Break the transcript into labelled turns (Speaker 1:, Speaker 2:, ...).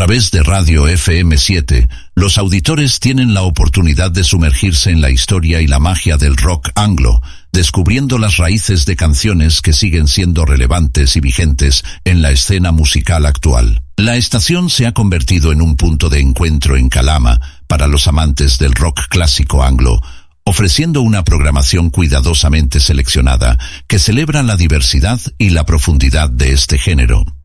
Speaker 1: través de Radio FM7, los auditores tienen la oportunidad de sumergirse en la historia y la magia del rock anglo, descubriendo las raíces de canciones que siguen siendo relevantes y vigentes en la escena musical actual. La estación se ha convertido en un punto de encuentro en Calama para los amantes del rock clásico anglo, ofreciendo una programación cuidadosamente seleccionada que celebra la diversidad y la profundidad de este género.